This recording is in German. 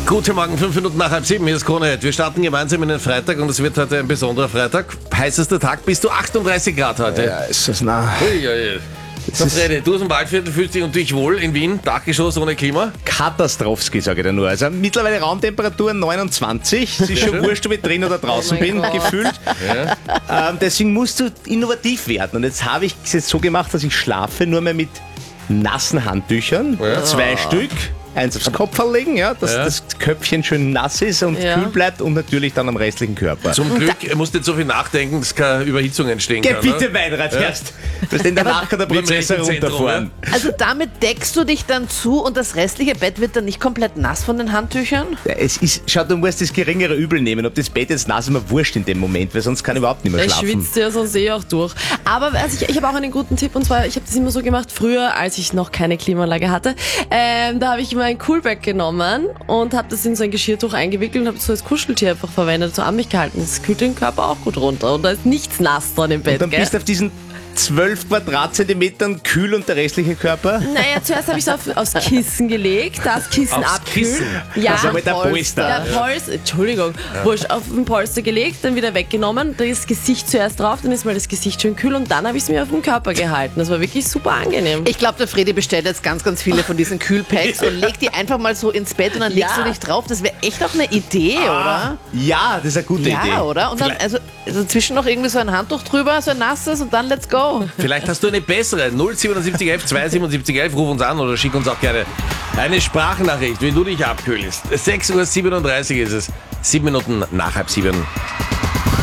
Guten Morgen, 5 Minuten nach halb 7, hier ist Krone. Wir starten gemeinsam in den Freitag und es wird heute ein besonderer Freitag. Heißester Tag, bis zu 38 Grad heute. Ja, ist das nah. So, Fredi, du aus dem Waldviertel fühlst dich natürlich wohl in Wien, Dachgeschoss ohne Klima. Katastrophenski, sage ich dir nur. Also mittlerweile Raumtemperatur 29. Es ist schon wurscht, ob ich drin oder draußen bin, gefühlt. Ja. Deswegen musst du innovativ werden. Und jetzt habe ich es jetzt so gemacht, dass ich schlafe nur mehr mit nassen Handtüchern. Ja. 2 Stück. Eins aufs Kopf legen, ja, dass das Köpfchen schön nass ist und kühl bleibt und natürlich dann am restlichen Körper. Zum Glück musst du nicht so viel nachdenken, dass keine Überhitzung entstehen Geh kann. bitte, Ne? Meinrad, erst. Das denn danach kann der Wie im Prozessor Rechenzentrum, runterfahren. Also damit deckst du dich dann zu und das restliche Bett wird dann nicht komplett nass von den Handtüchern? Ja, es ist, schau, du musst das geringere Übel nehmen. Ob das Bett jetzt nass ist, mir wurscht in dem Moment, weil sonst kann ich überhaupt nicht mehr Ich schlafen. schwitze ja sonst auch durch. Aber also ich habe auch einen guten Tipp und zwar, ich habe das immer so gemacht, früher, als ich noch keine Klimaanlage hatte, da habe ich immer ein Coolback genommen und habe das in so ein Geschirrtuch eingewickelt und habe das so als Kuscheltier einfach verwendet, so an mich gehalten. Das kühlt den Körper auch gut runter und da ist nichts nass dran im Bett, Und dann gell? bist du auf diesen 12 Quadratzentimetern kühl und der restliche Körper? Naja, zuerst habe ich es aufs Kissen gelegt, das Kissen Aufs abkühlen. Kissen? Ja, Also mit der Polster. Der Polster, Entschuldigung, wurscht, auf den Polster gelegt, dann wieder weggenommen, da ist das Gesicht zuerst drauf, dann ist mal das Gesicht schön kühl und dann habe ich es mir auf den Körper gehalten. Das war wirklich super angenehm. Ich glaube, der Fredi bestellt jetzt ganz, ganz viele von diesen Kühlpacks und legt die einfach mal so ins Bett und dann legst du dich drauf. Das wäre echt auch eine Idee, oder? Ja, das ist eine gute Idee. Ja, oder? Und dann also zwischen noch irgendwie so ein Handtuch drüber, so ein nasses und dann let's go. Vielleicht hast du eine bessere. 07711 27711, ruf uns an oder schick uns auch gerne eine Sprachnachricht, wie du dich abkühlst. 6.37 Uhr ist es, 7 Minuten nach halb 7.